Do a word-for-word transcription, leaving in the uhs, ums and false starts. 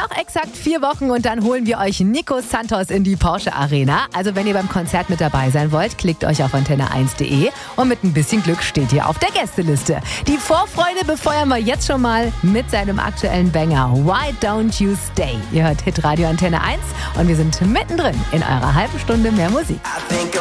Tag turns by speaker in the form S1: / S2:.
S1: Noch exakt vier Wochen und dann holen wir euch Nico Santos in die Porsche Arena. Also wenn ihr beim Konzert mit dabei sein wollt, klickt euch auf antenne eins punkt de und mit ein bisschen Glück steht ihr auf der Gästeliste. Die Vorfreude befeuern wir jetzt schon mal mit seinem aktuellen Banger Why Don't You Stay. Ihr hört Hitradio Antenne eins und wir sind mittendrin in eurer halben Stunde mehr Musik.